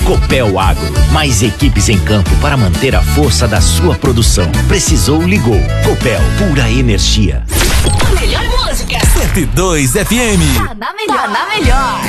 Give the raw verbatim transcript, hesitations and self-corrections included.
Copel Agro, mais equipes em campo para manter a força da sua produção. Precisou, ligou. Copel, pura energia. A melhor música. cento e dois F M. Tá na melhor. Tá na melhor.